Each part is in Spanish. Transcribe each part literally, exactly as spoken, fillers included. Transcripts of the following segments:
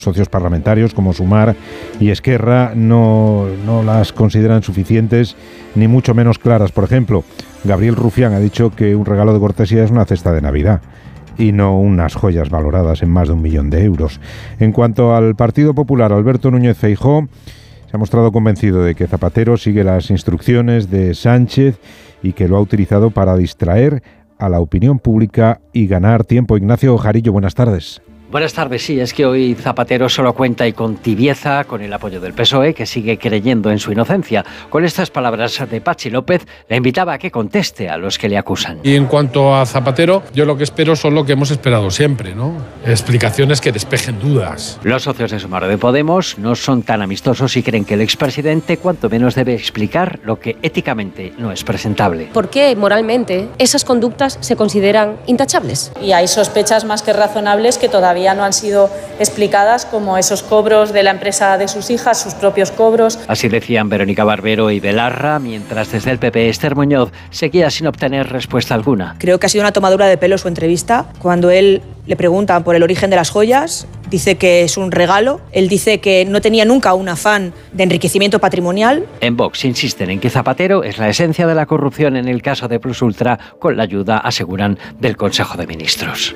Socios parlamentarios como Sumar y Esquerra no, no las consideran suficientes ni mucho menos claras. Por ejemplo, Gabriel Rufián ha dicho que un regalo de cortesía es una cesta de Navidad y no unas joyas valoradas en más de un millón de euros. En cuanto al Partido Popular, Alberto Núñez Feijóo se ha mostrado convencido de que Zapatero sigue las instrucciones de Sánchez y que lo ha utilizado para distraer a la opinión pública y ganar tiempo. Ignacio Jarillo, buenas tardes. Buenas tardes, sí, es que hoy Zapatero solo cuenta y con tibieza con el apoyo del P S O E, que sigue creyendo en su inocencia. Con estas palabras de Patxi López, le invitaba a que conteste a los que le acusan. Y en cuanto a Zapatero, yo lo que espero son lo que hemos esperado siempre, ¿no? Explicaciones que despejen dudas. Los socios de Sumar de Podemos no son tan amistosos y creen que el expresidente cuanto menos debe explicar lo que éticamente no es presentable. ¿Por qué moralmente esas conductas se consideran intachables? Y hay sospechas más que razonables que todavía no han sido explicadas, como esos cobros de la empresa de sus hijas, sus propios cobros. Así decían Verónica Barbero y Belarra, mientras desde el P P Esther Muñoz seguía sin obtener respuesta alguna. Creo que ha sido una tomadura de pelo su entrevista. Cuando él le preguntan por el origen de las joyas, dice que es un regalo. Él dice que no tenía nunca un afán de enriquecimiento patrimonial. En Vox insisten en que Zapatero es la esencia de la corrupción en el caso de Plus Ultra, con la ayuda, aseguran, del Consejo de Ministros.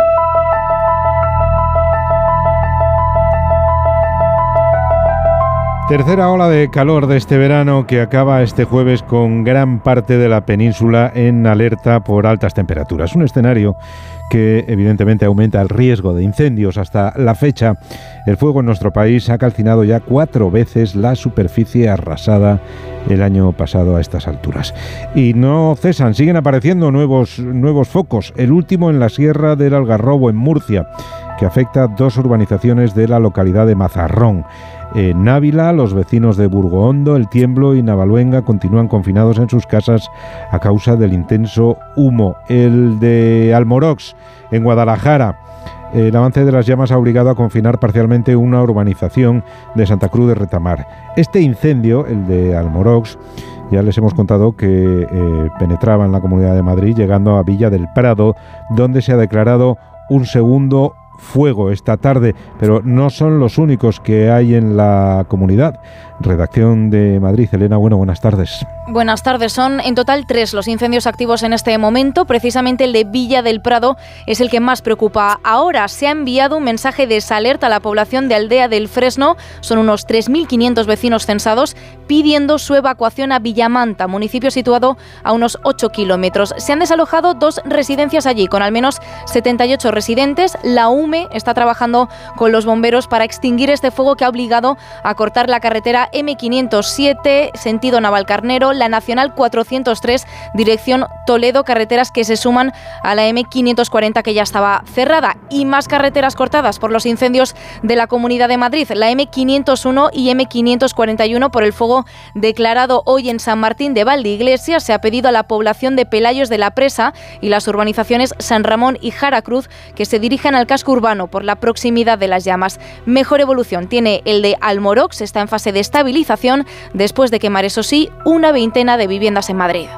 Tercera ola de calor de este verano que acaba este jueves con gran parte de la península en alerta por altas temperaturas. Un escenario que evidentemente aumenta el riesgo de incendios. Hasta la fecha, el fuego en nuestro país ha calcinado ya cuatro veces la superficie arrasada el año pasado a estas alturas. Y no cesan, siguen apareciendo nuevos, nuevos focos. El último en la Sierra del Algarrobo, en Murcia, que afecta a dos urbanizaciones de la localidad de Mazarrón. En Ávila, los vecinos de Burgohondo, El Tiemblo y Navaluenga continúan confinados en sus casas a causa del intenso humo. El de Almorox, en Guadalajara, el avance de las llamas ha obligado a confinar parcialmente una urbanización de Santa Cruz de Retamar. Este incendio, el de Almorox, ya les hemos contado que eh, penetraba en la Comunidad de Madrid, llegando a Villa del Prado, donde se ha declarado un segundo fuego esta tarde, pero no son los únicos que hay en la comunidad. Redacción de Madrid, Elena Bueno, buenas tardes. Buenas tardes, son en total tres los incendios activos en este momento. Precisamente el de Villa del Prado es el que más preocupa. Ahora se ha enviado un mensaje de alerta a la población de Aldea del Fresno, son unos tres mil quinientos vecinos censados, pidiendo su evacuación a Villamanta, municipio situado a unos ocho kilómetros. Se han desalojado dos residencias allí, con al menos setenta y ocho residentes. La U M E está trabajando con los bomberos para extinguir este fuego que ha obligado a cortar la carretera eme quinientos siete, sentido Navalcarnero, la Nacional cuatrocientos tres, dirección Toledo, carreteras que se suman a la eme quinientos cuarenta que ya estaba cerrada, y más carreteras cortadas por los incendios de la Comunidad de Madrid, la eme quinientos uno y eme quinientos cuarenta y uno por el fuego declarado hoy en San Martín de Valdeiglesias. Se ha pedido a la población de Pelayos de la Presa y las urbanizaciones San Ramón y Jara Cruz que se dirijan al casco urbano por la proximidad de las llamas. Mejor evolución tiene el de Almorox, está en fase de estabilización después de quemar, eso sí, una veintena de viviendas en Madrid.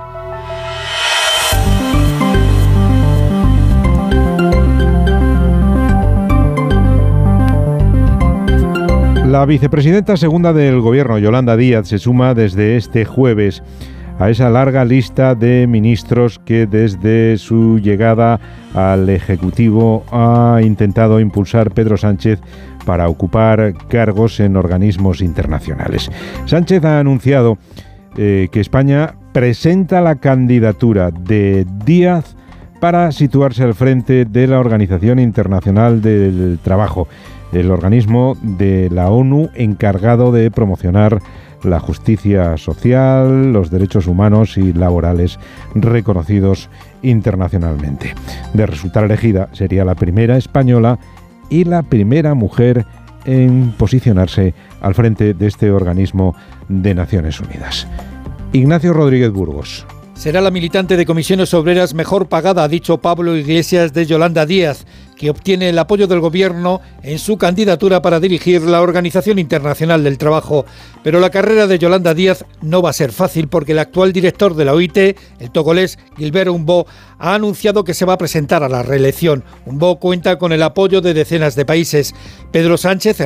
La vicepresidenta segunda del Gobierno, Yolanda Díaz, se suma desde este jueves a esa larga lista de ministros que desde su llegada al Ejecutivo ha intentado impulsar Pedro Sánchez para ocupar cargos en organismos internacionales. Sánchez ha anunciado eh, que España presenta la candidatura de Díaz para situarse al frente de la Organización Internacional del Trabajo, el organismo de la ONU encargado de promocionar la justicia social, los derechos humanos y laborales reconocidos internacionalmente. De resultar elegida, sería la primera española y la primera mujer en posicionarse al frente de este organismo de Naciones Unidas. Ignacio Rodríguez Burgos. Será la militante de Comisiones Obreras mejor pagada, ha dicho Pablo Iglesias de Yolanda Díaz, que obtiene el apoyo del Gobierno en su candidatura para dirigir la Organización Internacional del Trabajo. Pero la carrera de Yolanda Díaz no va a ser fácil porque el actual director de la O I T, el togolés Gilbert Humbo, ha anunciado que se va a presentar a la reelección. Humbo cuenta con el apoyo de decenas de países. Pedro Sánchez